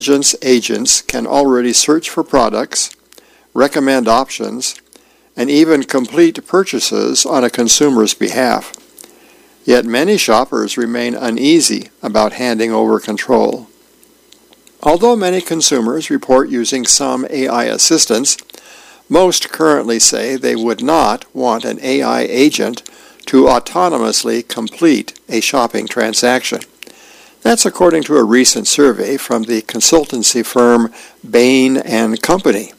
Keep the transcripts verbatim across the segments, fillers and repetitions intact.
Intelligence agents can already search for products, recommend options, and even complete purchases on a consumer's behalf. Yet many shoppers remain uneasy about handing over control. Although many consumers report using some A I assistants, most currently say they would not want an A I agent to autonomously complete a shopping transaction. That's according to a recent survey from the consultancy firm Bain and Company.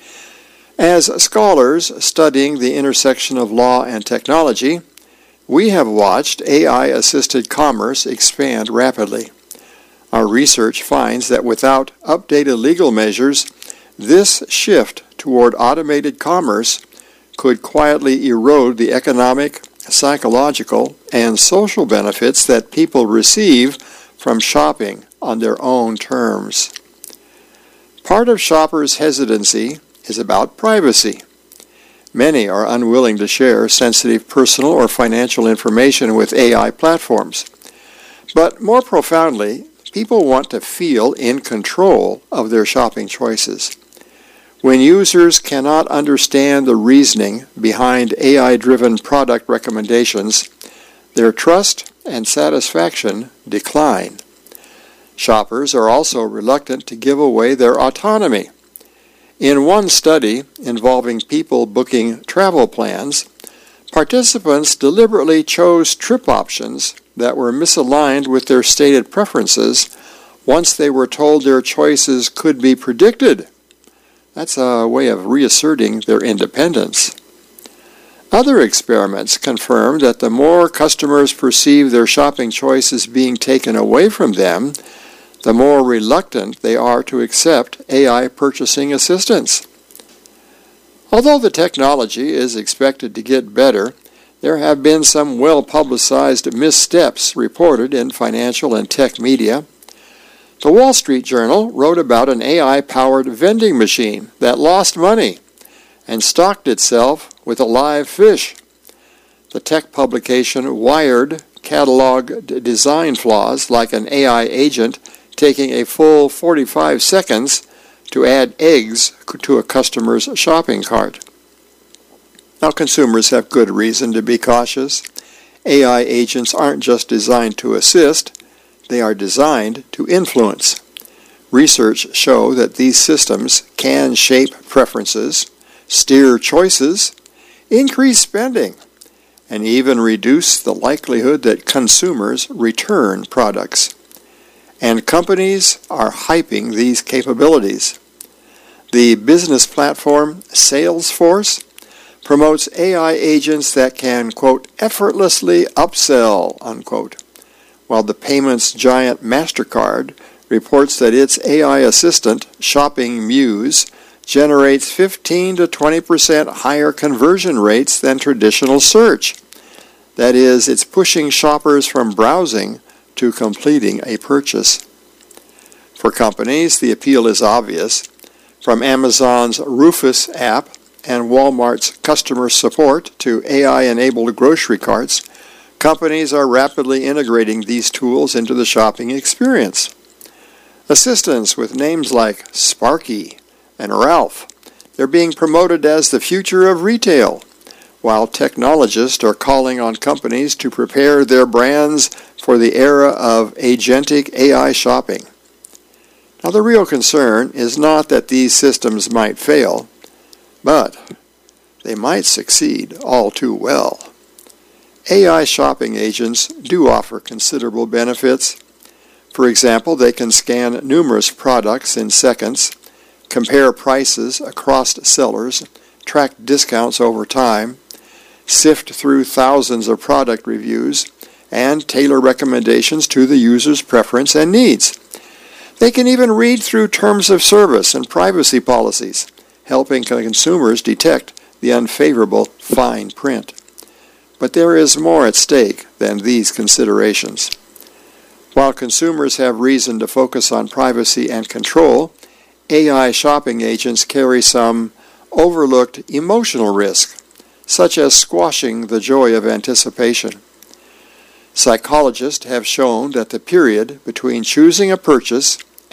As scholars studying the intersection of law and technology, we have watched A I-assisted commerce expand rapidly. Our research finds that without updated legal measures, this shift toward automated commerce could quietly erode the economic, psychological, and social benefits that people receive from shopping on their own terms. Part of shoppers' hesitancy is about privacy. Many are unwilling to share sensitive personal or financial information with A I platforms. But more profoundly, people want to feel in control of their shopping choices. When users cannot understand the reasoning behind A I-driven product recommendations, their trust and satisfaction decline. Shoppers are also reluctant to give away their autonomy. In one study involving people booking travel plans, participants deliberately chose trip options that were misaligned with their stated preferences once they were told their choices could be predicted. That's a way of reasserting their independence. Other experiments confirm that the more customers perceive their shopping choices being taken away from them, the more reluctant they are to accept A I purchasing assistance. Although the technology is expected to get better, there have been some well-publicized missteps reported in financial and tech media. The Wall Street Journal wrote about an A I-powered vending machine that lost money and stocked itself with a live fish. The tech publication Wired cataloged design flaws like an A I agent taking a full forty-five seconds to add eggs to a customer's shopping cart. Now, consumers have good reason to be cautious. A I agents aren't just designed to assist, they are designed to influence. Research show that these systems can shape preferences, steer choices, increase spending, and even reduce the likelihood that consumers return products. And companies are hyping these capabilities. The business platform Salesforce promotes A I agents that can, quote, effortlessly upsell, unquote, while the payments giant MasterCard reports that its A I assistant, Shopping Muse, generates fifteen to twenty percent higher conversion rates than traditional search. That is, it's pushing shoppers from browsing to completing a purchase. For companies, the appeal is obvious. From Amazon's Rufus app and Walmart's customer support to A I-enabled grocery carts, companies are rapidly integrating these tools into the shopping experience. Assistants with names like Sparky and Ralph, they're being promoted as the future of retail, while technologists are calling on companies to prepare their brands for the era of agentic A I shopping. Now, the real concern is not that these systems might fail, but they might succeed all too well. A I shopping agents do offer considerable benefits. For example, they can scan numerous products in seconds, compare prices across sellers, track discounts over time, sift through thousands of product reviews, and tailor recommendations to the user's preference and needs. They can even read through terms of service and privacy policies, helping consumers detect the unfavorable fine print. But there is more at stake than these considerations. While consumers have reason to focus on privacy and control, A I shopping agents carry some overlooked emotional risk, such as squashing the joy of anticipation. Psychologists have shown that the period between choosing a purchase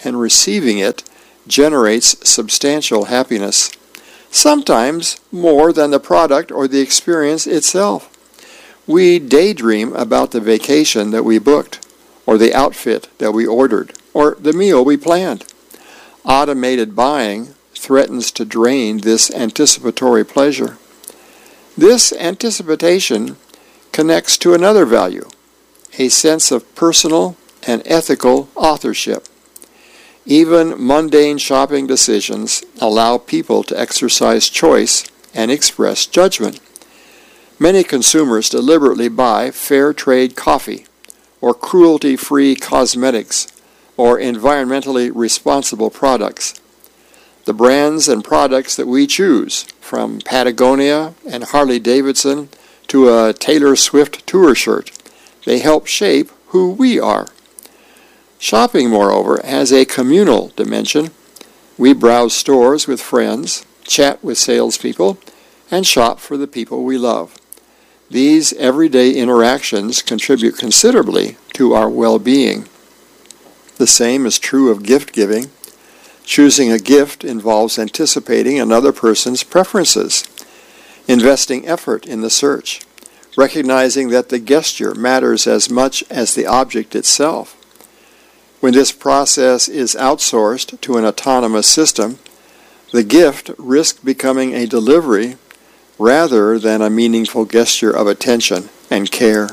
and receiving it generates substantial happiness, sometimes more than the product or the experience itself. We daydream about the vacation that we booked, or the outfit that we ordered, or the meal we planned. Automated buying threatens to drain this anticipatory pleasure. This anticipation connects to another value, a sense of personal and ethical authorship. Even mundane shopping decisions allow people to exercise choice and express judgment. Many consumers deliberately buy fair trade coffee, or cruelty-free cosmetics, or environmentally responsible products. The brands and products that we choose, from Patagonia and Harley-Davidson to a Taylor Swift tour shirt, they help shape who we are. Shopping, moreover, has a communal dimension. We browse stores with friends, chat with salespeople, and shop for the people we love. These everyday interactions contribute considerably to our well-being. The same is true of gift giving. Choosing a gift involves anticipating another person's preferences, investing effort in the search, recognizing that the gesture matters as much as the object itself. When this process is outsourced to an autonomous system, the gift risks becoming a delivery rather than a meaningful gesture of attention and care.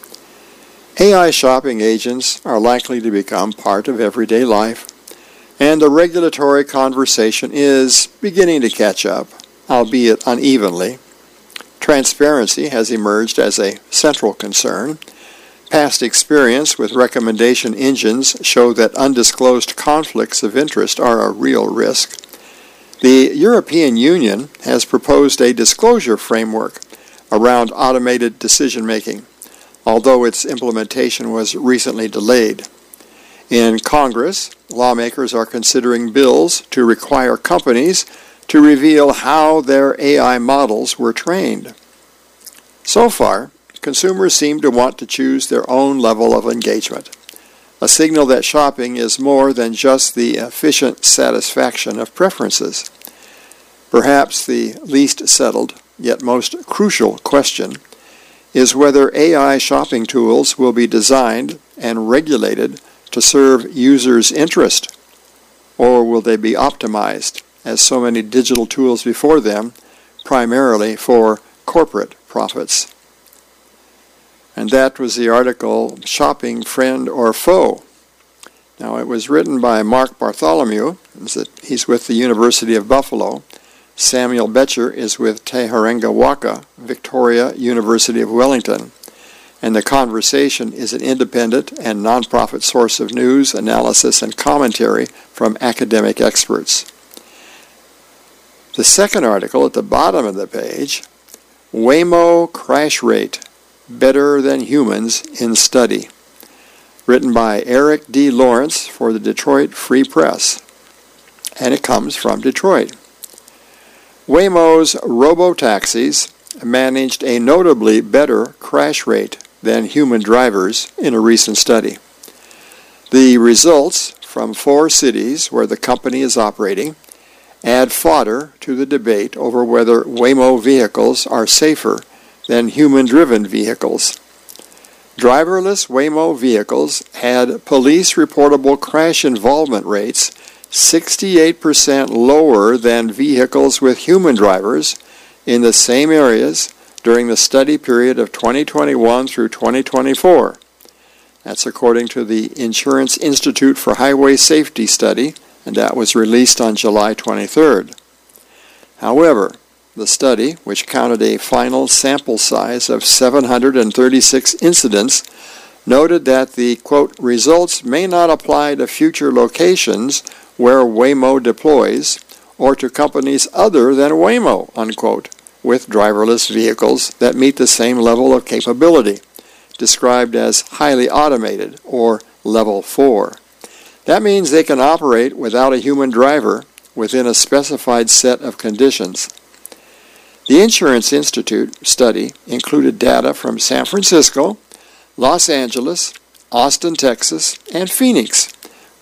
A I shopping agents are likely to become part of everyday life, and the regulatory conversation is beginning to catch up, albeit unevenly. Transparency has emerged as a central concern. Past experience with recommendation engines show that undisclosed conflicts of interest are a real risk. The European Union has proposed a disclosure framework around automated decision-making, although its implementation was recently delayed. In Congress, lawmakers are considering bills to require companies to reveal how their A I models were trained. So far, consumers seem to want to choose their own level of engagement, a signal that shopping is more than just the efficient satisfaction of preferences. Perhaps the least settled, yet most crucial question is whether A I shopping tools will be designed and regulated to serve users' interest, or will they be optimized, as so many digital tools before them, primarily for corporate profits. And that was the article, Shopping Friend or Foe. Now, it was written by Mark Bartholomew. He's with the University of Buffalo. Samuel Betcher is with Te Harenga Waka, Victoria University of Wellington. And the conversation is an independent and nonprofit source of news, analysis, and commentary from academic experts. The second article at the bottom of the page, Waymo Crash Rate, Better Than Humans in Study, written by Eric D. Lawrence for the Detroit Free Press, and it comes from Detroit. Waymo's robo-taxis managed a notably better crash rate than human drivers in a recent study. The results from four cities where the company is operating add fodder to the debate over whether Waymo vehicles are safer than human-driven vehicles. Driverless Waymo vehicles had police-reportable crash involvement rates sixty-eight percent lower than vehicles with human drivers in the same areas during the study period of twenty twenty-one through twenty twenty-four. That's according to the Insurance Institute for Highway Safety study, and that was released on July twenty-third. However, the study, which counted a final sample size of seven hundred thirty-six incidents, noted that the, quote, results may not apply to future locations where Waymo deploys or to companies other than Waymo, unquote, with driverless vehicles that meet the same level of capability, described as highly automated, or level four. That means they can operate without a human driver within a specified set of conditions. The Insurance Institute study included data from San Francisco, Los Angeles, Austin, Texas, and Phoenix,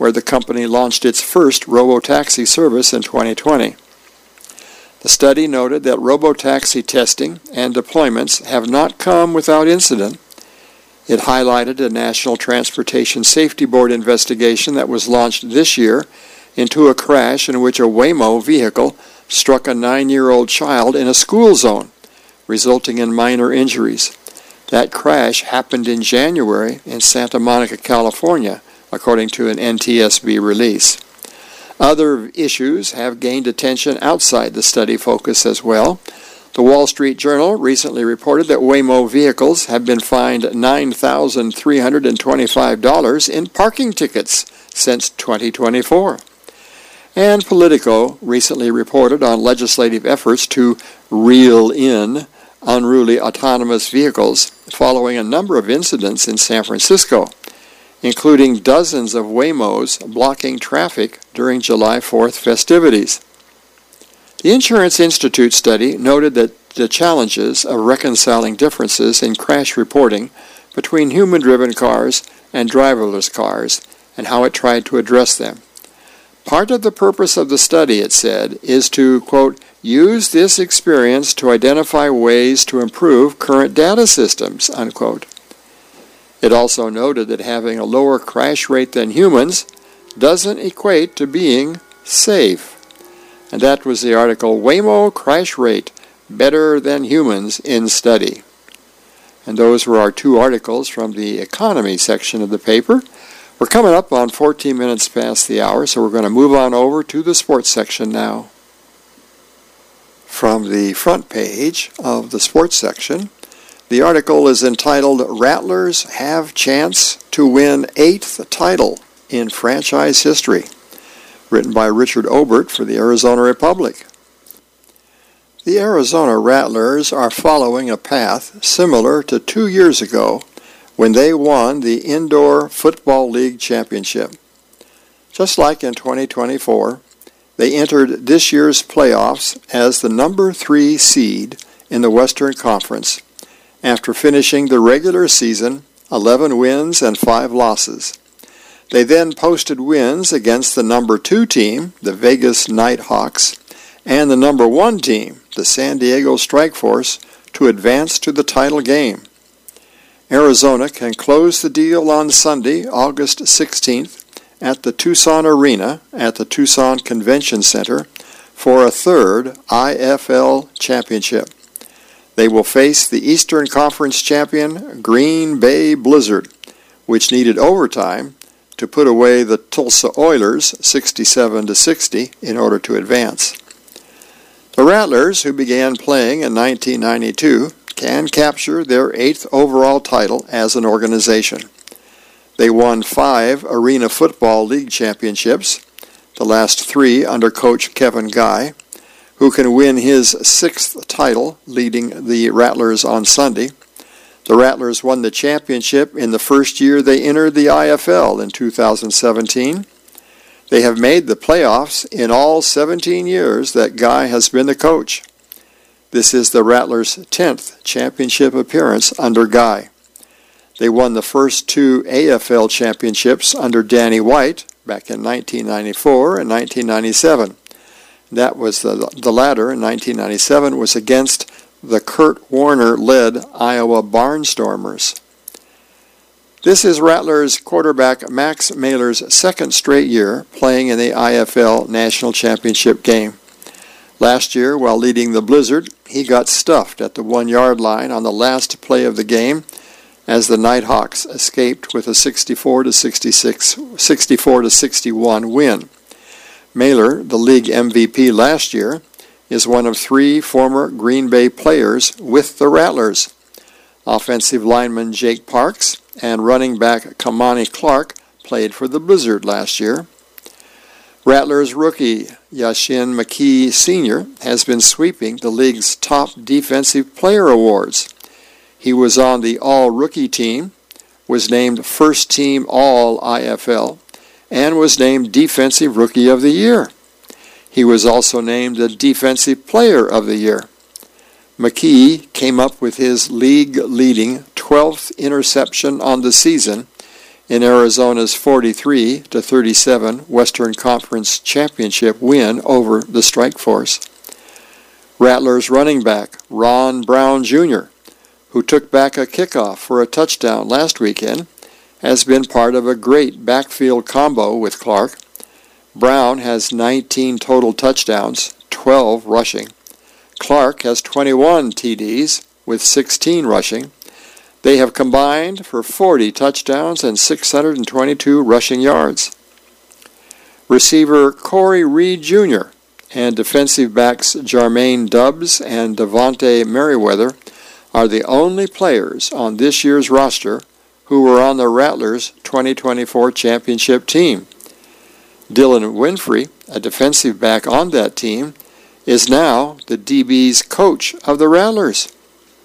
where the company launched its first robotaxi service in twenty twenty. The study noted that robotaxi testing and deployments have not come without incident. It highlighted a National Transportation Safety Board investigation that was launched this year into a crash in which a Waymo vehicle struck a nine-year-old child in a school zone, resulting in minor injuries. That crash happened in January in Santa Monica, California, according to an N T S B release. Other issues have gained attention outside the study focus as well. The Wall Street Journal recently reported that Waymo vehicles have been fined nine thousand three hundred twenty-five dollars in parking tickets since twenty twenty-four. And Politico recently reported on legislative efforts to reel in unruly autonomous vehicles following a number of incidents in San Francisco, including dozens of Waymos blocking traffic during July fourth festivities. The Insurance Institute study noted that the challenges of reconciling differences in crash reporting between human-driven cars and driverless cars and how it tried to address them. Part of the purpose of the study, it said, is to, quote, use this experience to identify ways to improve current data systems, unquote. It also noted that having a lower crash rate than humans doesn't equate to being safe. And that was the article, Waymo Crash Rate Better Than Humans in Study. And those were our two articles from the economy section of the paper. We're coming up on fourteen minutes past the hour, so we're going to move on over to the sports section now. From the front page of the sports section, the article is entitled, Rattlers Have Chance to Win Eighth Title in Franchise History, written by Richard Obert for the Arizona Republic. The Arizona Rattlers are following a path similar to two years ago when they won the Indoor Football League Championship. Just like in twenty twenty-four, they entered this year's playoffs as the number three seed in the Western Conference after finishing the regular season eleven wins and five losses. They then posted wins against the number two team, the Vegas Nighthawks, and the number one team, the San Diego Strikeforce, to advance to the title game. Arizona can close the deal on Sunday, August sixteenth, at the Tucson Arena at the Tucson Convention Center for a third I F L championship. They will face the Eastern Conference champion Green Bay Blizzard, which needed overtime to put away the Tulsa Oilers sixty-seven to sixty in order to advance. The Rattlers, who began playing in nineteen ninety-two, can capture their eighth overall title as an organization. They won five Arena Football League championships, the last three under coach Kevin Guy, who can win his sixth title leading the Rattlers on Sunday. The Rattlers won the championship in the first year they entered the I F L in two thousand seventeen. They have made the playoffs in all seventeen years that Guy has been the coach. This is the Rattlers' tenth championship appearance under Guy. They won the first two A F L championships under Danny White back in nineteen ninety-four and nineteen ninety-seven. That was the, the latter in nineteen ninety-seven was against the Kurt Warner-led Iowa Barnstormers. This is Rattlers quarterback Max Mailer's second straight year playing in the I F L National Championship game. Last year, while leading the Blizzard, he got stuffed at the one-yard line on the last play of the game as the Nighthawks escaped with a sixty-four to sixty-six, sixty-four to sixty-one win. Mailer, the league M V P last year, is one of three former Green Bay players with the Rattlers. Offensive lineman Jake Parks and running back Kamani Clark played for the Blizzard last year. Rattlers rookie Yashin McKee Senior has been sweeping the league's top defensive player awards. He was on the All-Rookie team, was named First Team All-I F L, and was named Defensive Rookie of the Year. He was also named the Defensive Player of the Year. McKee came up with his league-leading twelfth interception on the season in Arizona's forty-three to thirty-seven Western Conference Championship win over the Strike Force. Rattlers running back Ron Brown Junior, who took back a kickoff for a touchdown last weekend, has been part of a great backfield combo with Clark. Brown has nineteen total touchdowns, twelve rushing. Clark has twenty-one T Ds with sixteen rushing. They have combined for forty touchdowns and six hundred twenty-two rushing yards. Receiver Corey Reed Junior and defensive backs Jermaine Dubbs and Devontae Merriweather are the only players on this year's roster who were on the Rattlers' twenty twenty-four championship team. Dylan Winfrey, a defensive back on that team, is now the D B's coach of the Rattlers.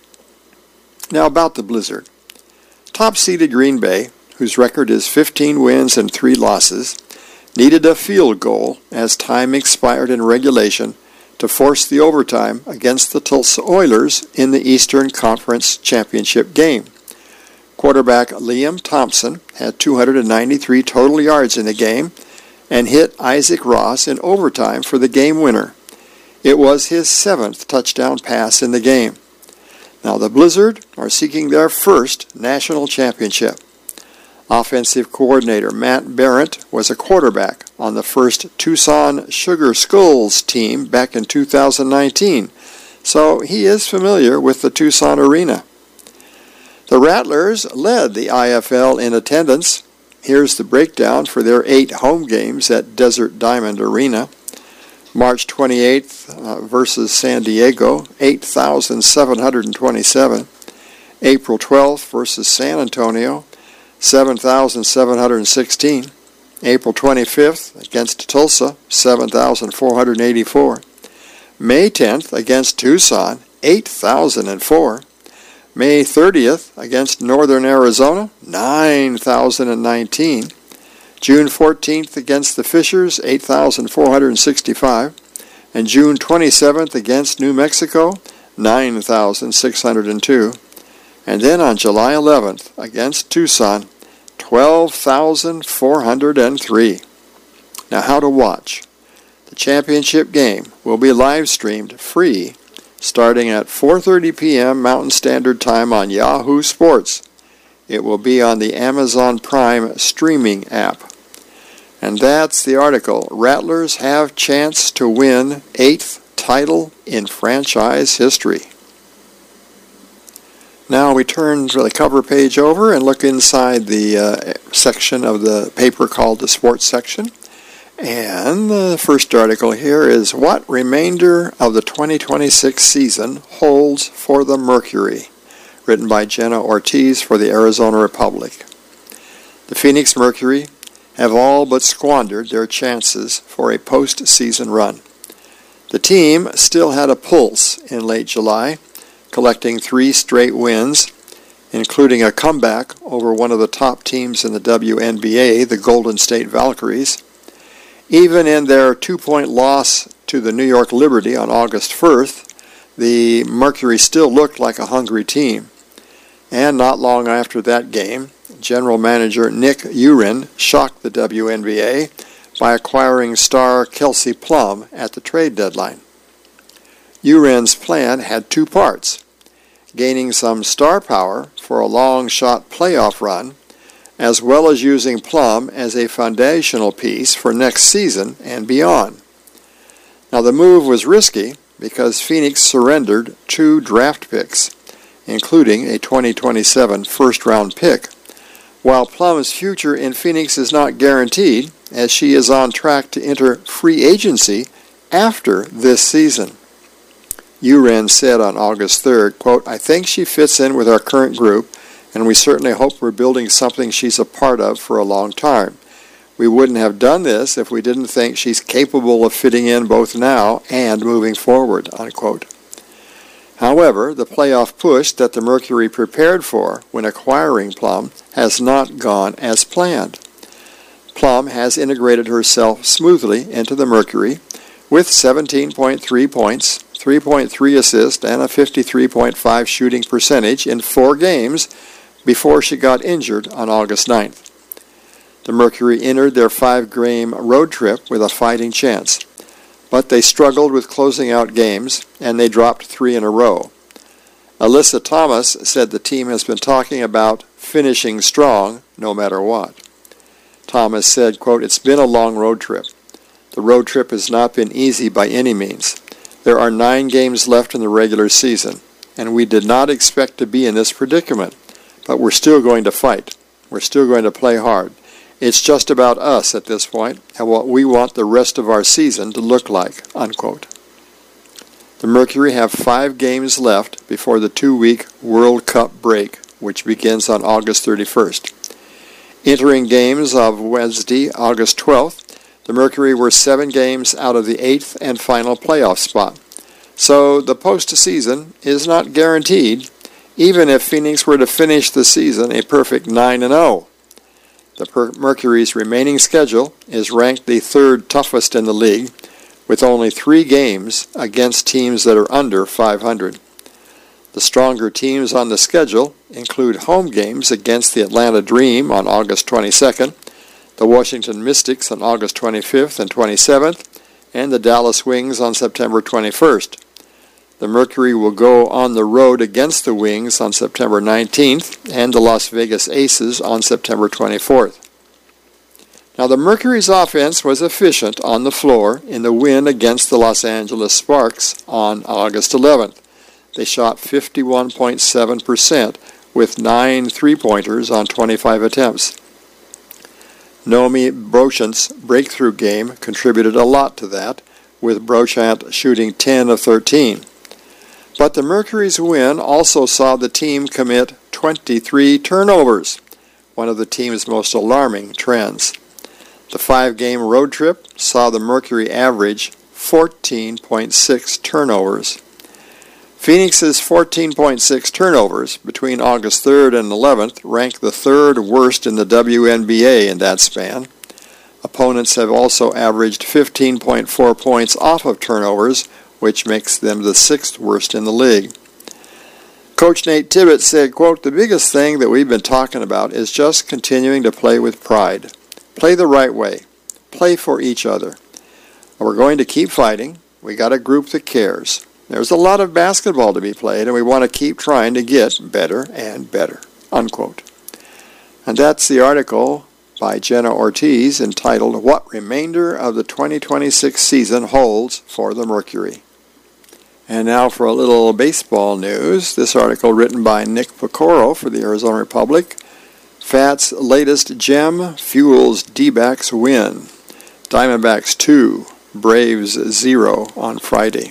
Now about the Blizzard. Top-seeded Green Bay, whose record is fifteen wins and three losses, needed a field goal as time expired in regulation to force the overtime against the Tulsa Oilers in the Eastern Conference Championship game. Quarterback Liam Thompson had two hundred ninety-three total yards in the game and hit Isaac Ross in overtime for the game winner. It was his seventh touchdown pass in the game. Now the Blizzard are seeking their first national championship. Offensive coordinator Matt Barrett was a quarterback on the first Tucson Sugar Skulls team back in two thousand nineteen, so he is familiar with the Tucson arena. The Rattlers led the I F L in attendance. Here's the breakdown for their eight home games at Desert Diamond Arena. March twenty-eighth uh, versus San Diego, eight thousand seven hundred twenty-seven. April twelfth versus San Antonio, seven thousand seven hundred sixteen. April twenty-fifth against Tulsa, seven thousand four hundred eighty-four. May tenth against Tucson, eight thousand four. May thirtieth against Northern Arizona, nine thousand nineteen. June fourteenth against the Fishers, eight thousand four hundred sixty-five. And June twenty-seventh against New Mexico, nine thousand six hundred two. And then on July eleventh against Tucson, twelve thousand four hundred three. Now how to watch. The championship game will be live streamed free starting at four thirty p.m. Mountain Standard Time on Yahoo Sports. It will be on the Amazon Prime streaming app. And that's the article. Rattlers have chance to win eighth title in franchise history. Now we turn the cover page over and look inside the uh, section of the paper called the sports section. And the first article here is What Remainder of the twenty twenty-six Season Holds for the Mercury, written by Jenna Ortiz for the Arizona Republic. The Phoenix Mercury have all but squandered their chances for a postseason run. The team still had a pulse in late July, collecting three straight wins, including a comeback over one of the top teams in the W N B A, the Golden State Valkyries. Even in their two-point loss to the New York Liberty on August first, the Mercury still looked like a hungry team. And not long after that game, General Manager Nick Urin shocked the W N B A by acquiring star Kelsey Plum at the trade deadline. Urin's plan had two parts: gaining some star power for a long-shot playoff run, as well as using Plum as a foundational piece for next season and beyond. Now the move was risky because Phoenix surrendered two draft picks, including a twenty twenty-seven first-round pick, while Plum's future in Phoenix is not guaranteed, as she is on track to enter free agency after this season. Urin said on August third, quote, "I think she fits in with our current group, and we certainly hope we're building something she's a part of for a long time. We wouldn't have done this if we didn't think she's capable of fitting in both now and moving forward," unquote. However, the playoff push that the Mercury prepared for when acquiring Plum has not gone as planned. Plum has integrated herself smoothly into the Mercury with seventeen point three points, three point three assists, and a fifty-three point five shooting percentage in four games before she got injured on August ninth. The Mercury entered their five-game road trip with a fighting chance, but they struggled with closing out games, and they dropped three in a row. Alyssa Thomas said the team has been talking about finishing strong no matter what. Thomas said, quote, "It's been a long road trip. The road trip has not been easy by any means. There are nine games left in the regular season, and we did not expect to be in this predicament, but we're still going to fight. We're still going to play hard. It's just about us at this point and what we want the rest of our season to look like," unquote. The Mercury have five games left before the two-week World Cup break, which begins on August thirty-first. Entering games of Wednesday, August twelfth, the Mercury were seven games out of the eighth and final playoff spot. So the postseason is not guaranteed, even if Phoenix were to finish the season a perfect nine and oh. The Mercury's remaining schedule is ranked the third toughest in the league, with only three games against teams that are under five hundred. The stronger teams on the schedule include home games against the Atlanta Dream on August twenty-second, the Washington Mystics on August twenty-fifth and twenty-seventh, and the Dallas Wings on September twenty-first. The Mercury will go on the road against the Wings on September nineteenth and the Las Vegas Aces on September twenty-fourth. Now, the Mercury's offense was efficient on the floor in the win against the Los Angeles Sparks on August eleventh. They shot fifty-one point seven percent with nine three-pointers on twenty-five attempts. Naomi Beauchamp's breakthrough game contributed a lot to that, with Beauchamp shooting ten of thirteen. But the Mercury's win also saw the team commit twenty-three turnovers, one of the team's most alarming trends. The five-game road trip saw the Mercury average fourteen point six turnovers. Phoenix's fourteen point six turnovers between August third and eleventh ranked the third worst in the W N B A in that span. Opponents have also averaged fifteen point four points off of turnovers, which makes them the sixth worst in the league. Coach Nate Tibbetts said, quote, "The biggest thing that we've been talking about is just continuing to play with pride. Play the right way. Play for each other. We're going to keep fighting. We got a group that cares. There's a lot of basketball to be played, and we want to keep trying to get better and better," unquote. And that's the article by Jenna Ortiz entitled, "What Remainder of the twenty twenty-six Season Holds for the Mercury." And now for a little baseball news. This article written by Nick Pecoro for the Arizona Republic. Pfaatt's latest gem fuels D-backs win. Diamondbacks two, Braves zero on Friday.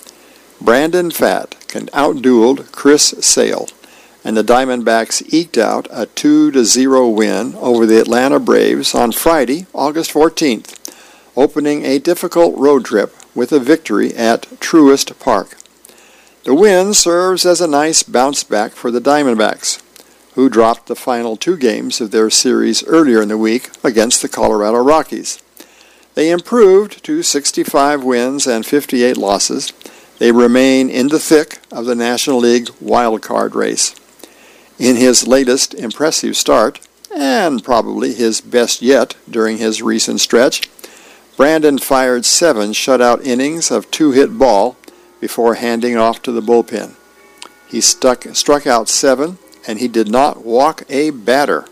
Brandon Pfaatt can outdueled Chris Sale, and the Diamondbacks eked out a two to zero win over the Atlanta Braves on Friday, August fourteenth, opening a difficult road trip with a victory at Truist Park. The win serves as a nice bounce back for the Diamondbacks, who dropped the final two games of their series earlier in the week against the Colorado Rockies. They improved to sixty-five wins and fifty-eight losses. They remain in the thick of the National League wildcard race. In his latest impressive start, and probably his best yet during his recent stretch, Brandon fired seven shutout innings of two-hit ball before handing off to the bullpen. He stuck, struck out seven, and he did not walk a batter.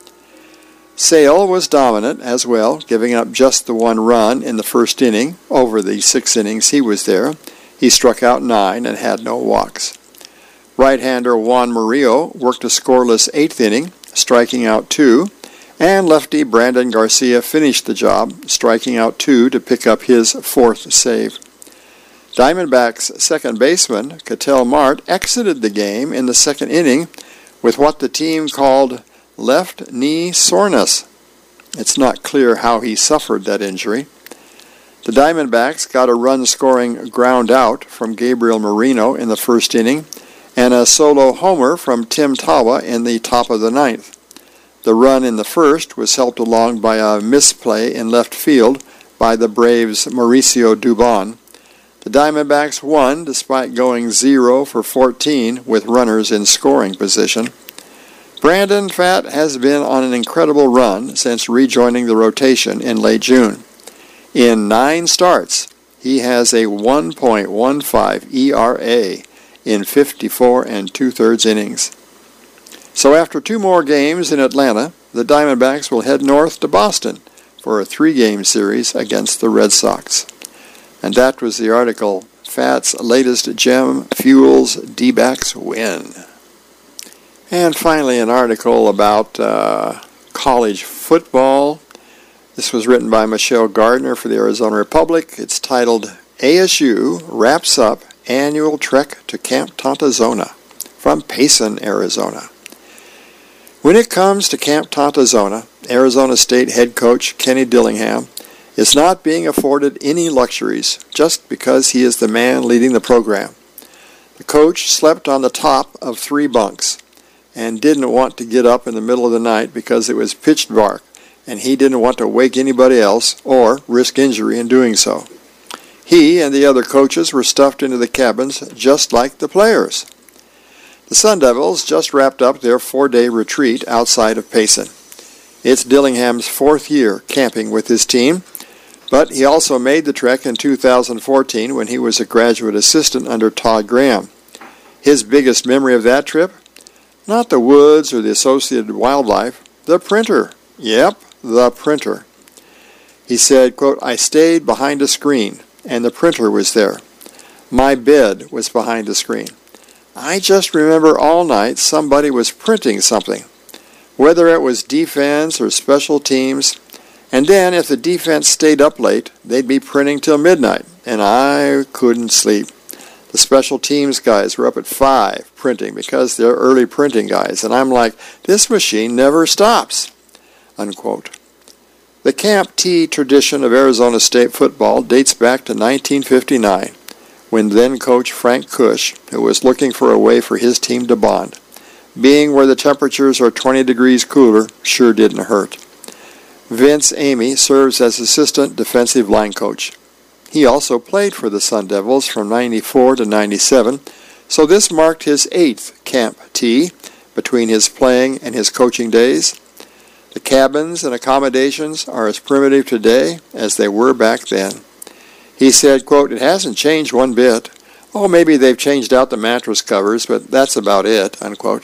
Sale was dominant as well, giving up just the one run in the first inning over the six innings he was there. He struck out nine and had no walks. Right-hander Juan Murillo worked a scoreless eighth inning, striking out two, and lefty Brandon Garcia finished the job, striking out two to pick up his fourth save. Diamondbacks second baseman Ketel Marte exited the game in the second inning with what the team called left knee soreness. It's not clear how he suffered that injury. The Diamondbacks got a run-scoring ground out from Gabriel Moreno in the first inning and a solo homer from Tim Tawa in the top of the ninth. The run in the first was helped along by a misplay in left field by the Braves' Mauricio Dubon. The Diamondbacks won despite going zero for fourteen with runners in scoring position. Brandon Pfaadt has been on an incredible run since rejoining the rotation in late June. In nine starts, he has a one point one five E R A in fifty-four and two-thirds innings. So after two more games in Atlanta, the Diamondbacks will head north to Boston for a three-game series against the Red Sox. And that was the article, Pfaadt's latest gem fuels D-backs win. And finally, an article about uh, college football. This was written by Michelle Gardner for the Arizona Republic. It's titled, A S U Wraps Up Annual Trek to Camp Tontozona from Payson, Arizona. When it comes to Camp Tontozona, Arizona State head coach Kenny Dillingham is not being afforded any luxuries just because he is the man leading the program. The coach slept on the top of three bunks and didn't want to get up in the middle of the night because it was pitch dark, and he didn't want to wake anybody else or risk injury in doing so. He and the other coaches were stuffed into the cabins just like the players. The Sun Devils just wrapped up their four-day retreat outside of Payson. It's Dillingham's fourth year camping with his team, but he also made the trek in two thousand fourteen when he was a graduate assistant under Todd Graham. His biggest memory of that trip? Not the woods or the associated wildlife, the printer. Yep, the printer. He said, quote, I stayed behind a screen, and the printer was there. My bed was behind the screen. I just remember all night somebody was printing something, whether it was defense or special teams, and then if the defense stayed up late, they'd be printing till midnight, and I couldn't sleep. The special teams guys were up at five printing because they're early printing guys, and I'm like, this machine never stops, unquote. The Camp T tradition of Arizona State football dates back to nineteen fifty-nine, when then-coach Frank Kush, who was looking for a way for his team to bond. Being where the temperatures are twenty degrees cooler sure didn't hurt. Vince Amy serves as assistant defensive line coach. He also played for the Sun Devils from ninety-four to ninety-seven, so this marked his eighth Camp T between his playing and his coaching days. The cabins and accommodations are as primitive today as they were back then. He said, quote, it hasn't changed one bit. Oh, maybe they've changed out the mattress covers, but that's about it, unquote.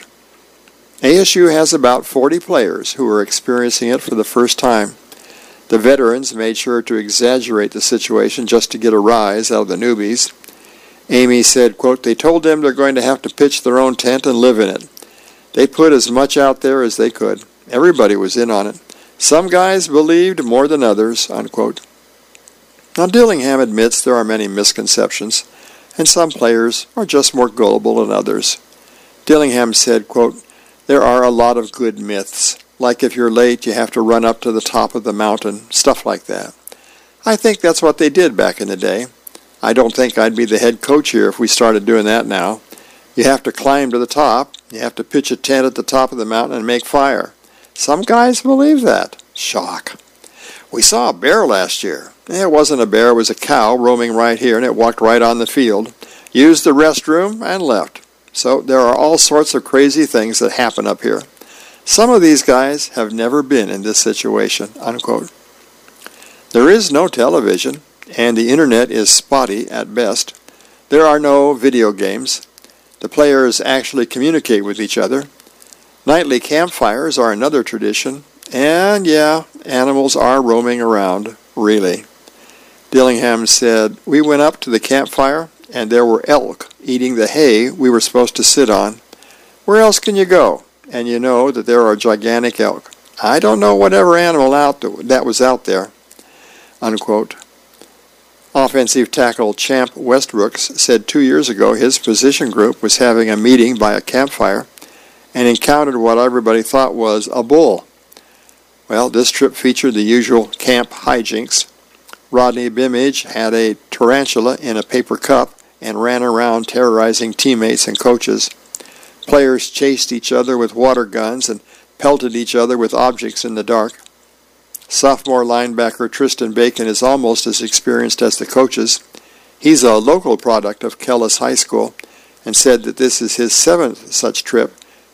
A S U has about forty players who are experiencing it for the first time. The veterans made sure to exaggerate the situation just to get a rise out of the newbies. Amy said, quote, they told them they're going to have to pitch their own tent and live in it. They put as much out there as they could. Everybody was in on it. Some guys believed more than others, unquote. Now, Dillingham admits there are many misconceptions, and some players are just more gullible than others. Dillingham said, quote, there are a lot of good myths, like if you're late you have to run up to the top of the mountain, stuff like that. I think that's what they did back in the day. I don't think I'd be the head coach here if we started doing that now. You have to climb to the top, you have to pitch a tent at the top of the mountain and make fire. Some guys believe that. Shock. We saw a bear last year. It wasn't a bear, it was a cow roaming right here, and it walked right on the field, used the restroom, and left. So there are all sorts of crazy things that happen up here. Some of these guys have never been in this situation, unquote. There is no television, and the internet is spotty at best. There are no video games. The players actually communicate with each other. Nightly campfires are another tradition, and yeah, animals are roaming around, really. Dillingham said, we went up to the campfire, and there were elk eating the hay we were supposed to sit on. Where else can you go? And you know that there are gigantic elk. I don't know whatever animal out th- that was out there, unquote. Offensive tackle Champ Westbrooks said two years ago his position group was having a meeting by a campfire and encountered what everybody thought was a bull. Well, this trip featured the usual camp hijinks. Rodney Bimage had a tarantula in a paper cup and ran around terrorizing teammates and coaches. Players chased each other with water guns and pelted each other with objects in the dark. Sophomore linebacker Tristan Bacon is almost as experienced as the coaches. He's a local product of Kellis High School and said that this is his seventh such trip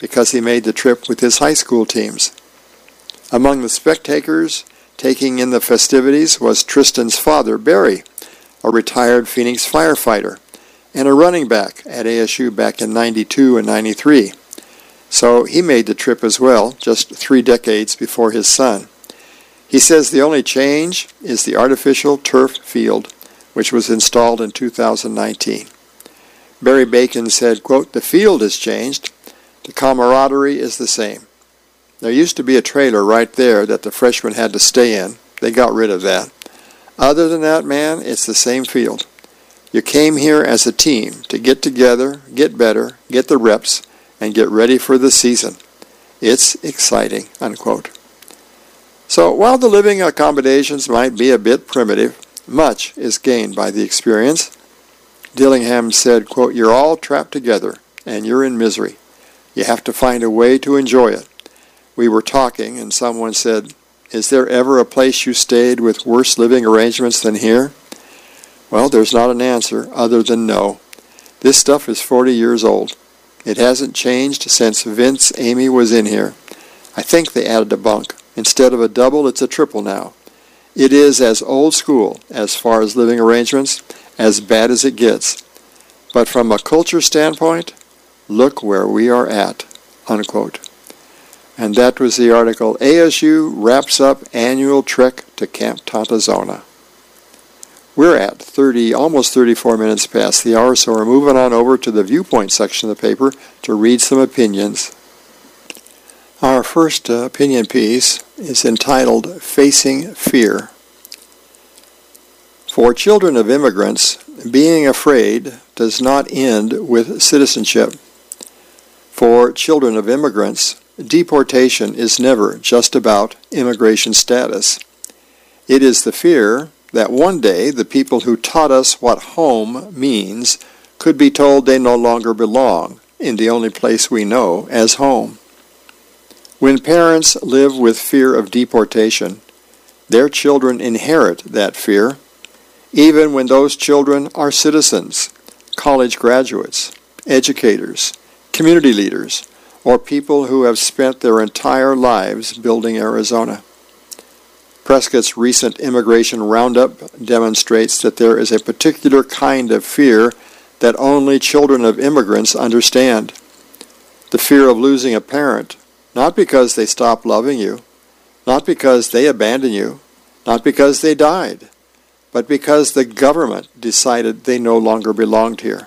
because he made the trip with his high school teams. Among the spectators taking in the festivities was Tristan's father, Barry, a retired Phoenix firefighter, and a running back at A S U back in ninety-two and ninety-three. So he made the trip as well, just three decades before his son. He says the only change is the artificial turf field, which was installed in two thousand nineteen. Barry Bacon said, quote, "The field has changed. The camaraderie is the same. There used to be a trailer right there that the freshmen had to stay in. They got rid of that. Other than that, man, it's the same field. You came here as a team to get together, get better, get the reps, and get ready for the season. It's exciting," unquote. So while the living accommodations might be a bit primitive, much is gained by the experience. Dillingham said, quote, "You're all trapped together, and you're in misery. You have to find a way to enjoy it. We were talking, and someone said, 'Is there ever a place you stayed with worse living arrangements than here?' Well, there's not an answer other than no. This stuff is forty years old. It hasn't changed since Vince Amy was in here. I think they added a bunk. Instead of a double, it's a triple now. It is as old school, as far as living arrangements, as bad as it gets. But from a culture standpoint, look where we are at," unquote. And that was the article, A S U Wraps Up Annual Trek to Camp Tontozona. We're at thirty, almost thirty-four minutes past the hour, so we're moving on over to the viewpoint section of the paper to read some opinions. Our first uh, opinion piece is entitled Facing Fear. For children of immigrants, being afraid does not end with citizenship. For children of immigrants, deportation is never just about immigration status. It is the fear that one day the people who taught us what home means could be told they no longer belong in the only place we know as home. When parents live with fear of deportation, their children inherit that fear, even when those children are citizens, college graduates, educators, community leaders, or people who have spent their entire lives building Arizona. Prescott's recent immigration roundup demonstrates that there is a particular kind of fear that only children of immigrants understand. The fear of losing a parent, not because they stopped loving you, not because they abandoned you, not because they died, but because the government decided they no longer belonged here.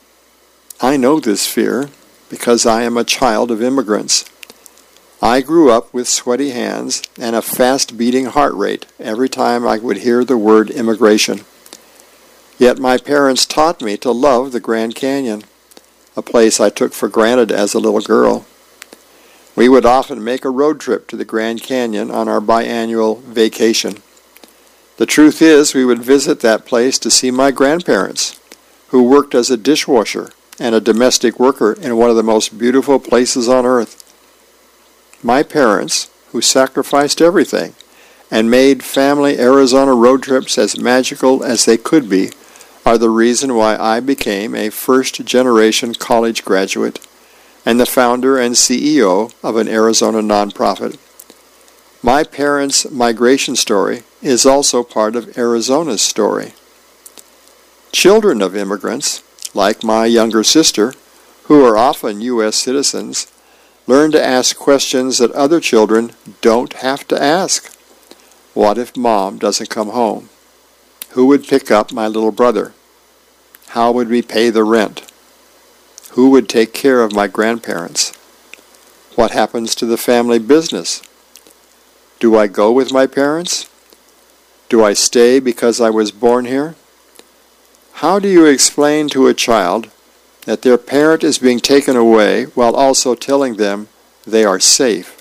I know this fear because I am a child of immigrants. I grew up with sweaty hands and a fast-beating heart rate every time I would hear the word immigration. Yet my parents taught me to love the Grand Canyon, a place I took for granted as a little girl. We would often make a road trip to the Grand Canyon on our biannual vacation. The truth is, we would visit that place to see my grandparents, who worked as a dishwasher and a domestic worker in one of the most beautiful places on earth. My parents, who sacrificed everything and made family Arizona road trips as magical as they could be, are the reason why I became a first-generation college graduate and the founder and C E O of an Arizona nonprofit. My parents' migration story is also part of Arizona's story. Children of immigrants, like my younger sister, who are often U S citizens, learn to ask questions that other children don't have to ask. What if mom doesn't come home? Who would pick up my little brother? How would we pay the rent? Who would take care of my grandparents? What happens to the family business? Do I go with my parents? Do I stay because I was born here? How do you explain to a child that their parent is being taken away while also telling them they are safe?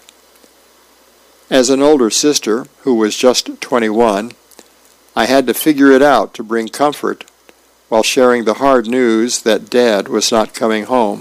As an older sister who was just twenty-one, I had to figure it out to bring comfort while sharing the hard news that Dad was not coming home.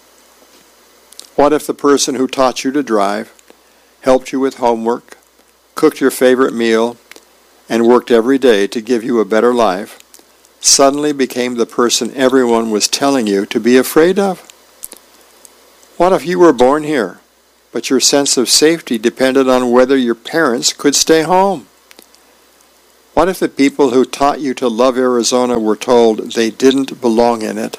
What if the person who taught you to drive, helped you with homework, cooked your favorite meal, and worked every day to give you a better life, suddenly became the person everyone was telling you to be afraid of? What if you were born here, but your sense of safety depended on whether your parents could stay home? What if the people who taught you to love Arizona were told they didn't belong in it?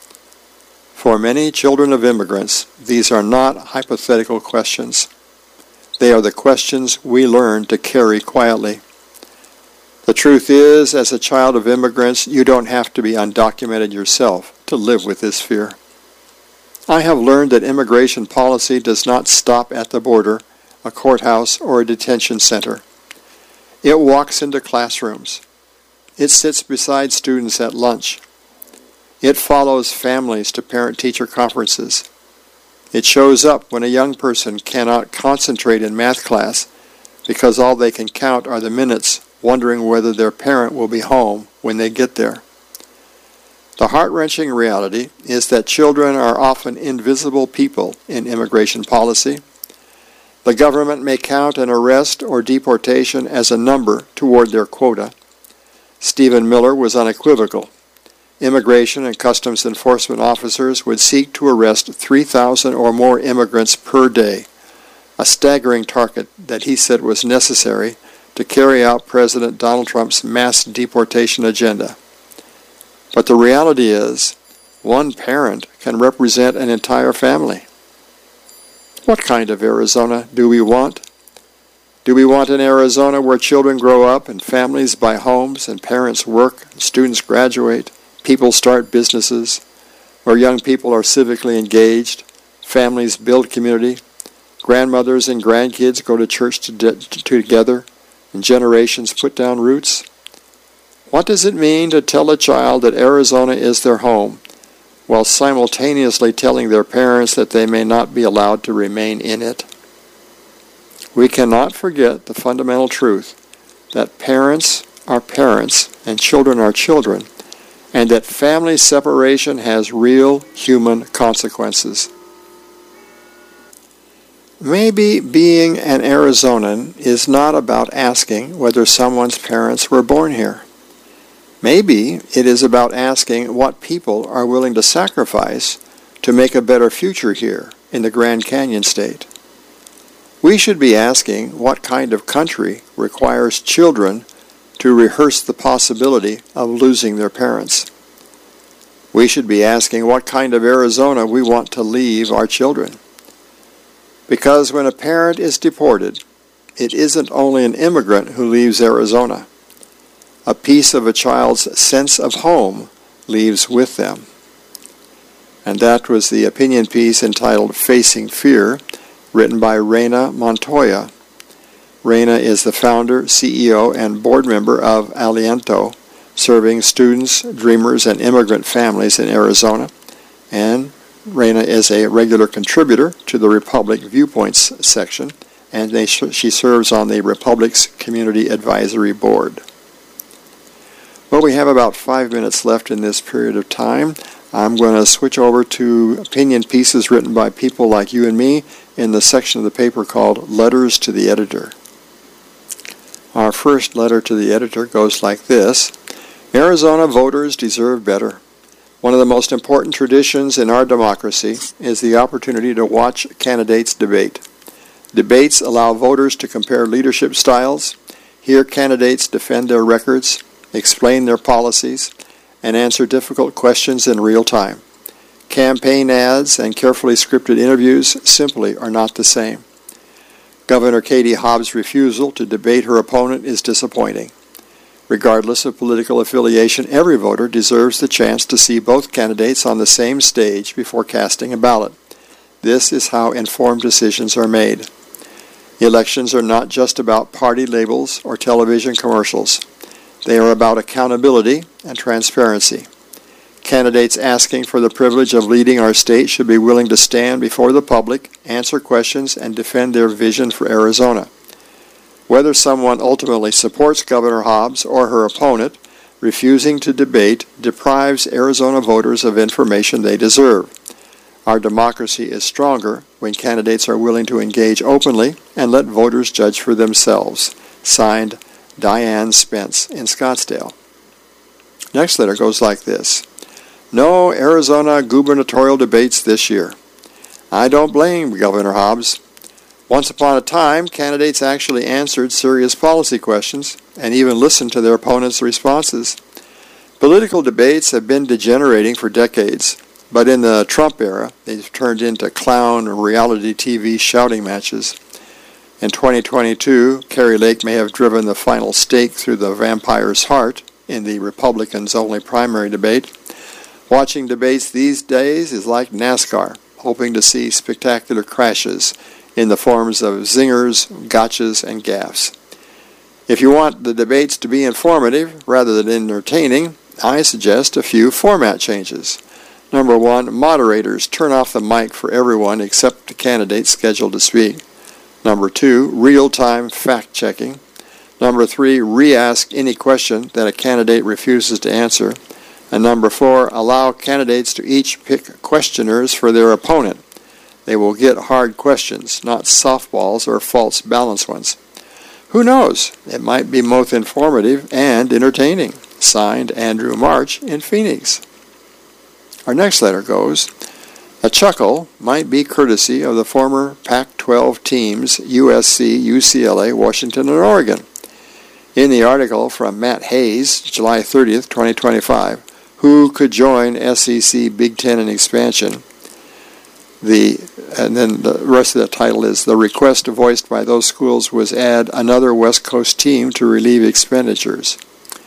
For many children of immigrants, these are not hypothetical questions. They are the questions we learn to carry quietly. The truth is, as a child of immigrants, you don't have to be undocumented yourself to live with this fear. I have learned that immigration policy does not stop at the border, a courthouse, or a detention center. It walks into classrooms. It sits beside students at lunch. It follows families to parent-teacher conferences. It shows up when a young person cannot concentrate in math class because all they can count are the minutes, wondering whether their parent will be home when they get there. The heart-wrenching reality is that children are often invisible people in immigration policy. The government may count an arrest or deportation as a number toward their quota. Stephen Miller was unequivocal. Immigration and Customs Enforcement officers would seek to arrest three thousand or more immigrants per day, a staggering target that he said was necessary to carry out President Donald Trump's mass deportation agenda. But the reality is, one parent can represent an entire family. What kind of Arizona do we want? Do we want an Arizona where children grow up and families buy homes and parents work, and students graduate, people start businesses, where young people are civically engaged, families build community, grandmothers and grandkids go to church to de- to together, and generations put down roots? What does it mean to tell a child that Arizona is their home, while simultaneously telling their parents that they may not be allowed to remain in it? We cannot forget the fundamental truth that parents are parents and children are children, and that family separation has real human consequences. Maybe being an Arizonan is not about asking whether someone's parents were born here. Maybe it is about asking what people are willing to sacrifice to make a better future here in the Grand Canyon State. We should be asking what kind of country requires children to rehearse the possibility of losing their parents. We should be asking what kind of Arizona we want to leave our children. Because when a parent is deported, it isn't only an immigrant who leaves Arizona. A piece of a child's sense of home leaves with them. And that was the opinion piece entitled Facing Fear, written by Reyna Montoya. Reyna is the founder, C E O, and board member of Aliento, serving students, dreamers, and immigrant families in Arizona. And Reyna is a regular contributor to the Republic Viewpoints section, and they, she serves on the Republic's Community Advisory Board. Well, we have about five minutes left in this period of time. I'm going to switch over to opinion pieces written by people like you and me in the section of the paper called Letters to the Editor. Our first letter to the editor goes like this. Arizona voters deserve better. One of the most important traditions in our democracy is the opportunity to watch candidates debate. Debates allow voters to compare leadership styles, hear candidates defend their records, explain their policies, and answer difficult questions in real time. Campaign ads and carefully scripted interviews simply are not the same. Governor Katie Hobbs' refusal to debate her opponent is disappointing. Regardless of political affiliation, every voter deserves the chance to see both candidates on the same stage before casting a ballot. This is how informed decisions are made. Elections are not just about party labels or television commercials. They are about accountability and transparency. Candidates asking for the privilege of leading our state should be willing to stand before the public, answer questions, and defend their vision for Arizona. Whether someone ultimately supports Governor Hobbs or her opponent, refusing to debate deprives Arizona voters of information they deserve. Our democracy is stronger when candidates are willing to engage openly and let voters judge for themselves. Signed, Diane Spence in Scottsdale. Next letter goes like this. No Arizona gubernatorial debates this year. I don't blame Governor Hobbs. Once upon a time, candidates actually answered serious policy questions and even listened to their opponents' responses. Political debates have been degenerating for decades, but in the Trump era, they've turned into clown reality T V shouting matches. In twenty twenty-two, Kari Lake may have driven the final stake through the vampire's heart in the Republicans' only primary debate. Watching debates these days is like NASCAR, hoping to see spectacular crashes in the forms of zingers, gotchas, and gaffes. If you want the debates to be informative rather than entertaining, I suggest a few format changes. Number one, moderators turn off the mic for everyone except the candidates scheduled to speak. Number two, real-time fact-checking. Number three, re-ask any question that a candidate refuses to answer. And number four, allow candidates to each pick questioners for their opponent. They will get hard questions, not softballs or false balance ones. Who knows? It might be both informative and entertaining. Signed, Andrew March in Phoenix. Our next letter goes, a chuckle might be courtesy of the former Pac twelve teams U S C, U C L A, Washington, and Oregon. In the article from Matt Hayes, July thirtieth, twenty twenty-five, who could join S E C, Big Ten, and expansion? The, and then the rest of the title is, the request voiced by those schools was add another West Coast team to relieve expenditures.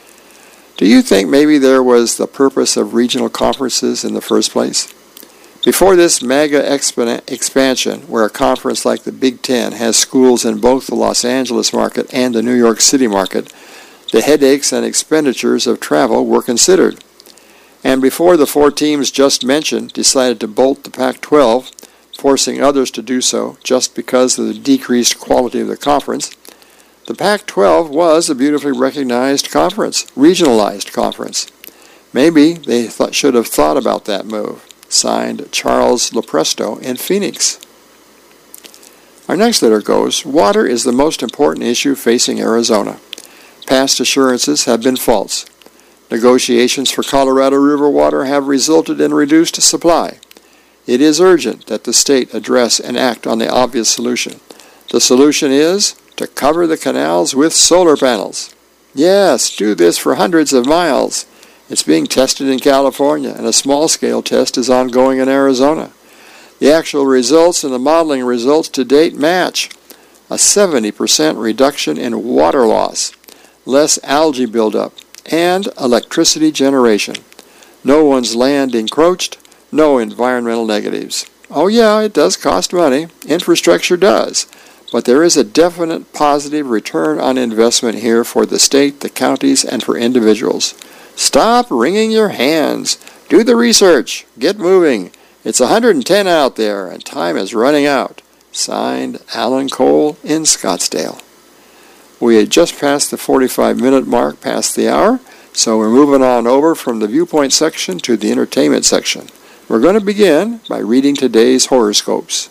Do you think maybe there was the purpose of regional conferences in the first place? Before this mega expan- expansion, where a conference like the Big Ten has schools in both the Los Angeles market and the New York City market, the headaches and expenditures of travel were considered. And before the four teams just mentioned decided to bolt the Pac twelve, forcing others to do so just because of the decreased quality of the conference, the Pac twelve was a beautifully recognized conference, regionalized conference. Maybe they th- should have thought about that move. Signed, Charles Lopresto in Phoenix. Our next letter goes, water is the most important issue facing Arizona. Past assurances have been false. Negotiations for Colorado River water have resulted in reduced supply. It is urgent that the state address and act on the obvious solution. The solution is to cover the canals with solar panels. Yes, do this for hundreds of miles. It's being tested in California, and a small-scale test is ongoing in Arizona. The actual results and the modeling results to date match. A seventy percent reduction in water loss, less algae buildup, and electricity generation. No one's land encroached, no environmental negatives. Oh yeah, it does cost money. Infrastructure does. But there is a definite positive return on investment here for the state, the counties, and for individuals. Stop wringing your hands. Do the research. Get moving. It's one hundred ten out there, and time is running out. Signed, Alan Cole in Scottsdale. We had just passed the forty-five minute mark, past the hour, so we're moving on over from the viewpoint section to the entertainment section. We're going to begin by reading today's horoscopes.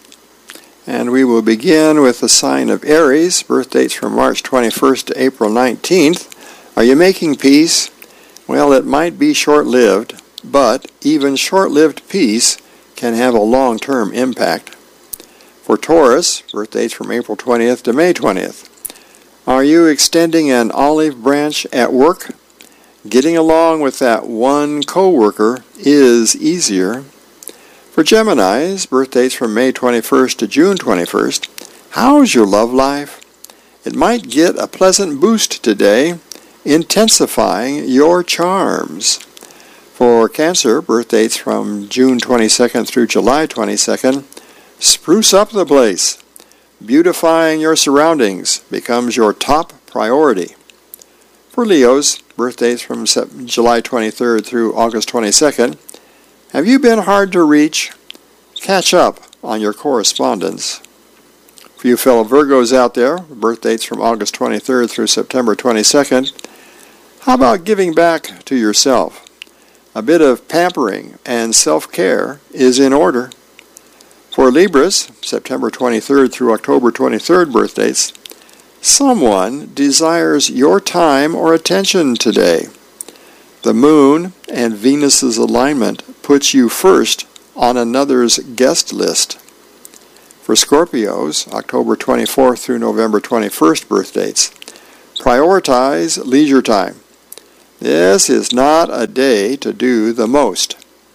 And we will begin with the sign of Aries, birth dates from March twenty-first to April nineteenth. Are you making peace? Well, it might be short-lived, but even short-lived peace can have a long-term impact. For Taurus, birth dates from April twentieth to May twentieth. Are you extending an olive branch at work? Getting along with that one coworker is easier. For Geminis, birth dates from May twenty-first to June twenty-first, how's your love life? It might get a pleasant boost today, intensifying your charms. For Cancer, birth dates from June twenty-second through July twenty-second, spruce up the place. Beautifying your surroundings becomes your top priority. For Leos, birthdays from July twenty-third through August twenty-second, have you been hard to reach? Catch up on your correspondence. For you fellow Virgos out there, birthdates from August twenty-third through September twenty-second, how about giving back to yourself? A bit of pampering and self-care is in order. For Libras, September twenty-third through October twenty-third birthdays, someone desires your time or attention today. The moon and Venus's alignment puts you first on another's guest list. For Scorpios, October twenty-fourth through November twenty-first birth dates, prioritize leisure time. This is not a day to do the most.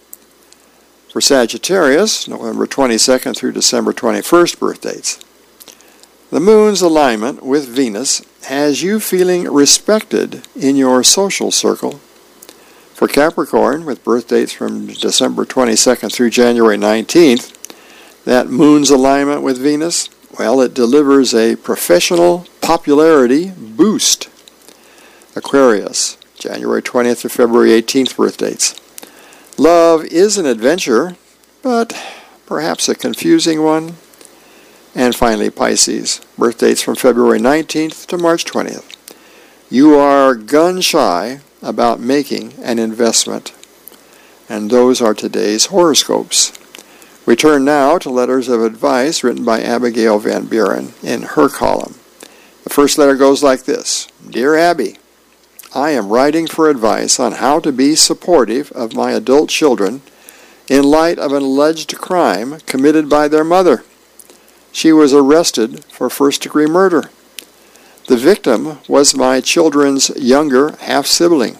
For Sagittarius, November twenty-second through December twenty-first birth dates, the moon's alignment with Venus has you feeling respected in your social circle. For Capricorn, with birth dates from December twenty-second through January nineteenth, that moon's alignment with Venus, well, it delivers a professional popularity boost. Aquarius, January twentieth to February eighteenth birth dates. Love is an adventure, but perhaps a confusing one. And finally, Pisces, birth dates from February nineteenth to March twentieth. You are gun-shy about making an investment. And those are today's horoscopes. We turn now to letters of advice written by Abigail Van Buren in her column. The first letter goes like this. Dear Abby, I am writing for advice on how to be supportive of my adult children in light of an alleged crime committed by their mother. She was arrested for first-degree murder. The victim was my children's younger half-sibling.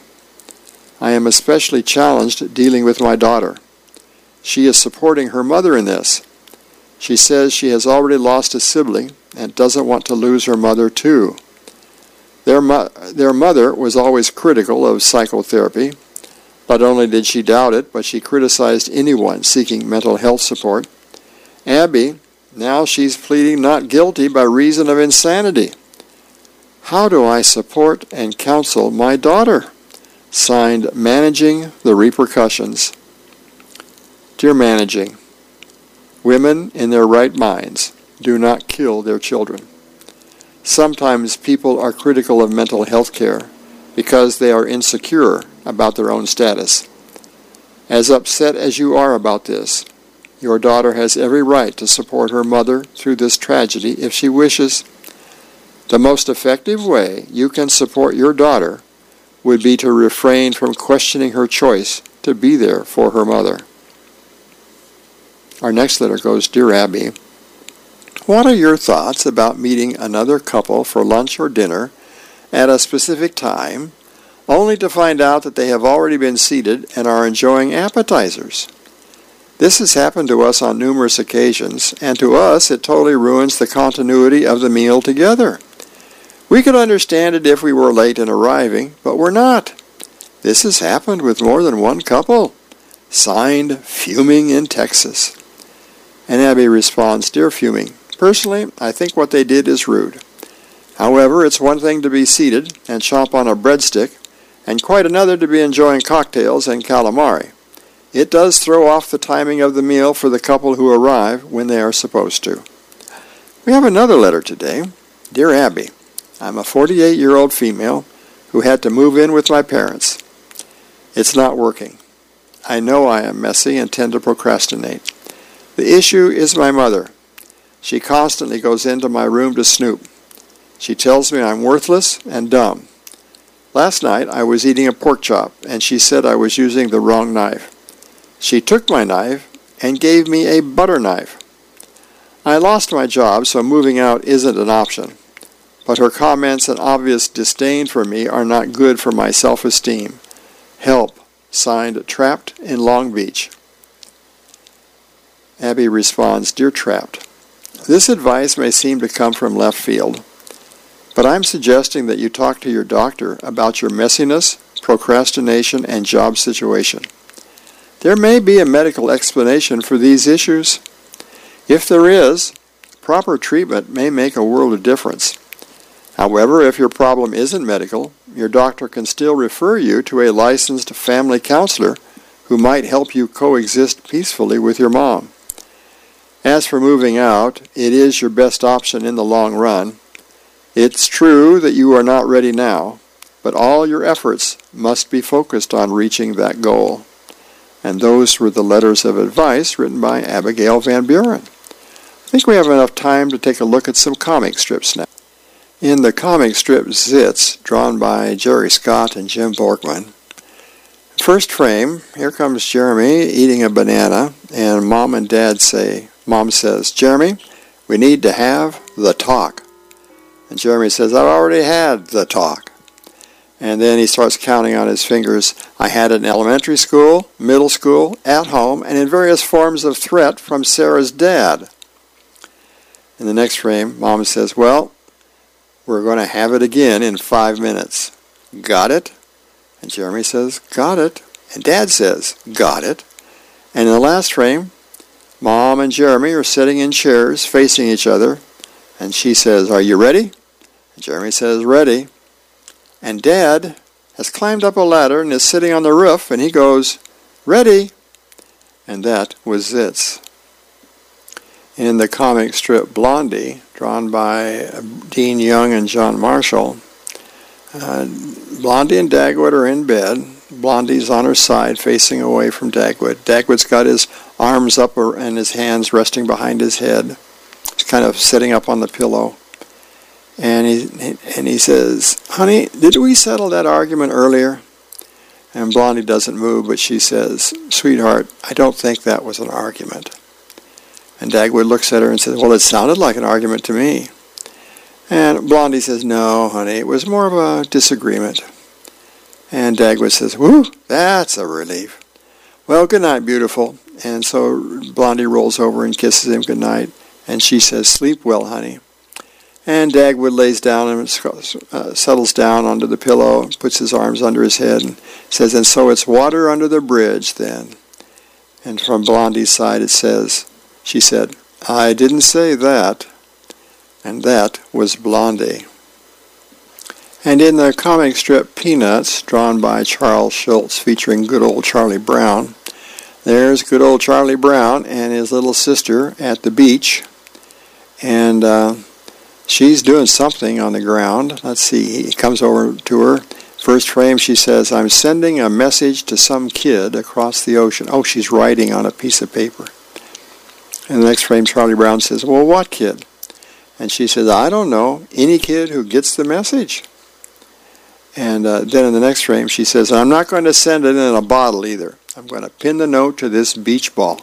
I am especially challenged dealing with my daughter. She is supporting her mother in this. She says she has already lost a sibling and doesn't want to lose her mother too. Their, mo- their mother was always critical of psychotherapy. Not only did she doubt it, but she criticized anyone seeking mental health support. Abby, now she's pleading not guilty by reason of insanity. How do I support and counsel my daughter? Signed, Managing the Repercussions. Dear Managing, women in their right minds do not kill their children. Sometimes people are critical of mental health care because they are insecure about their own status. As upset as you are about this, your daughter has every right to support her mother through this tragedy if she wishes. The most effective way you can support your daughter would be to refrain from questioning her choice to be there for her mother. Our next letter goes, Dear Abby, what are your thoughts about meeting another couple for lunch or dinner at a specific time, only to find out that they have already been seated and are enjoying appetizers? This has happened to us on numerous occasions, and to us it totally ruins the continuity of the meal together. We could understand it if we were late in arriving, but we're not. This has happened with more than one couple. Signed, Fuming in Texas. And Abby responds, Dear Fuming, personally, I think what they did is rude. However, it's one thing to be seated and chomp on a breadstick, and quite another to be enjoying cocktails and calamari. It does throw off the timing of the meal for the couple who arrive when they are supposed to. We have another letter today. Dear Abby, I'm a forty-eight-year-old female who had to move in with my parents. It's not working. I know I am messy and tend to procrastinate. The issue is my mother. She constantly goes into my room to snoop. She tells me I'm worthless and dumb. Last night I was eating a pork chop and she said I was using the wrong knife. She took my knife and gave me a butter knife. I lost my job, so moving out isn't an option. But her comments and obvious disdain for me are not good for my self-esteem. Help. Signed, Trapped in Long Beach. Abby responds, Dear Trapped, this advice may seem to come from left field, but I'm suggesting that you talk to your doctor about your messiness, procrastination, and job situation. There may be a medical explanation for these issues. If there is, proper treatment may make a world of difference. However, if your problem isn't medical, your doctor can still refer you to a licensed family counselor who might help you coexist peacefully with your mom. As for moving out, it is your best option in the long run. It's true that you are not ready now, but all your efforts must be focused on reaching that goal. And those were the letters of advice written by Abigail Van Buren. I think we have enough time to take a look at some comic strips now. In the comic strip Zits, drawn by Jerry Scott and Jim Borkman, first frame, here comes Jeremy eating a banana, and Mom and Dad say, Mom says, Jeremy, we need to have the talk. And Jeremy says, I've already had the talk. And then he starts counting on his fingers. I had it in elementary school, middle school, at home, and in various forms of threat from Sarah's dad. In the next frame, Mom says, well, we're going to have it again in five minutes. Got it? And Jeremy says, got it. And Dad says, got it. And in the last frame, Mom and Jeremy are sitting in chairs facing each other. And she says, are you ready? And Jeremy says, ready. And Dad has climbed up a ladder and is sitting on the roof. And he goes, ready. And that was Zitz. In the comic strip Blondie, drawn by Dean Young and John Marshall, uh, Blondie and Dagwood are in bed. Blondie's on her side, facing away from Dagwood. Dagwood's got his arms up and his hands resting behind his head. He's kind of sitting up on the pillow. And he and he says, honey, did we settle that argument earlier? And Blondie doesn't move, but she says, sweetheart, I don't think that was an argument. And Dagwood looks at her and says, well, it sounded like an argument to me. And Blondie says, no, honey, it was more of a disagreement. And Dagwood says, whew, that's a relief. Well, good night, beautiful. And so Blondie rolls over and kisses him good night. And she says, sleep well, honey. And Dagwood lays down and uh, settles down onto the pillow, puts his arms under his head, and says, and so it's water under the bridge then. And from Blondie's side it says, she said, I didn't say that. And that was Blondie. And in the comic strip Peanuts, drawn by Charles Schultz, featuring good old Charlie Brown, there's good old Charlie Brown and his little sister at the beach. And uh, she's doing something on the ground. Let's see, he comes over to her. First frame, she says, I'm sending a message to some kid across the ocean. Oh, she's writing on a piece of paper. And the next frame, Charlie Brown says, well, what kid? And she says, I don't know, any kid who gets the message. And uh, then in the next frame, she says, I'm not going to send it in a bottle either. I'm going to pin the note to this beach ball.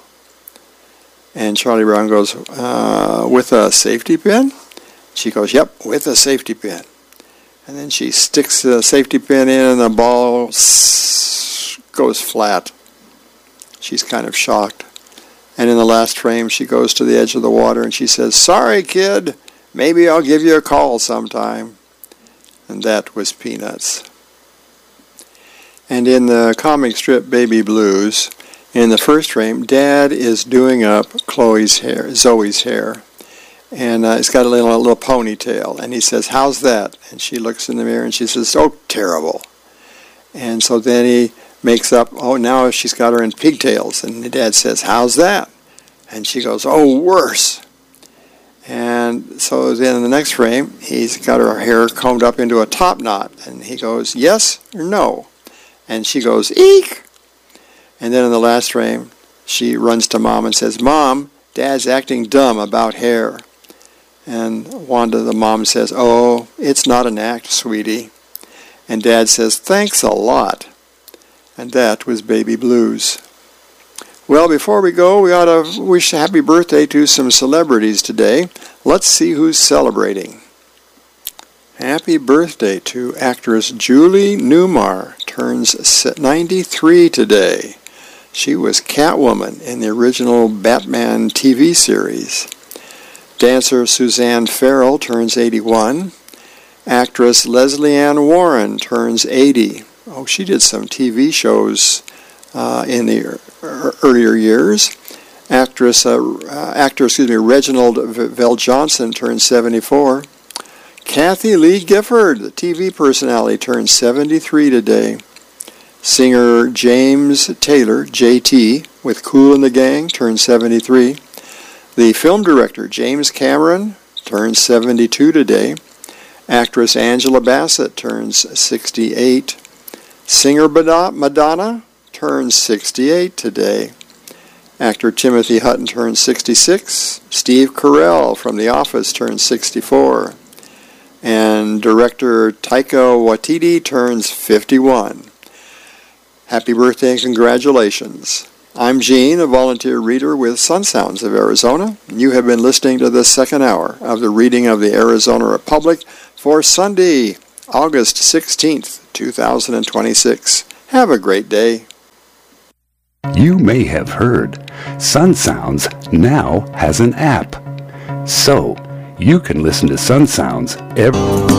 And Charlie Brown goes, uh, with a safety pin? She goes, yep, with a safety pin. And then she sticks the safety pin in and the ball goes flat. She's kind of shocked. And in the last frame, she goes to the edge of the water and she says, sorry, kid, maybe I'll give you a call sometime. And that was Peanuts. And in the comic strip Baby Blues, in the first frame, Dad is doing up Chloe's hair, Zoe's hair. And uh, it's got a little, a little ponytail. And he says, how's that? And she looks in the mirror and she says, oh, terrible. And so then he makes up, oh, now she's got her in pigtails. And the Dad says, how's that? And she goes, oh, worse. And so then in the next frame, he's got her hair combed up into a top knot. And he goes, yes or no? And she goes, eek. And then in the last frame, she runs to Mom and says, Mom, Dad's acting dumb about hair. And Wanda, the mom, says, oh, it's not an act, sweetie. And Dad says, thanks a lot. And that was Baby Blues. Well, before we go, we ought to wish happy birthday to some celebrities today. Let's see who's celebrating. Happy birthday to actress Julie Newmar, turns ninety-three today. She was Catwoman in the original Batman T V series. Dancer Suzanne Farrell turns eighty-one. Actress Leslie Ann Warren turns eighty. Oh, she did some T V shows uh, in the earlier years. Actress, uh, uh, actor, excuse me, Reginald VelJohnson turns seventy-four. Kathy Lee Gifford, the T V personality, turns seventy-three today. Singer James Taylor, J T, with Kool and the Gang, turns seventy-three. The film director James Cameron turns seventy-two today. Actress Angela Bassett turns sixty-eight. Singer Madonna turns sixty-eight today. Actor Timothy Hutton turns sixty-six. Steve Carell from The Office turns sixty-four. And director Taika Waititi turns fifty-one. Happy birthday and congratulations. I'm Gene, a volunteer reader with Sun Sounds of Arizona. You have been listening to the second hour of the reading of the Arizona Republic for Sunday, August sixteenth, two thousand twenty-six. Have a great day. You may have heard Sun Sounds now has an app. So, you can listen to Sun Sounds every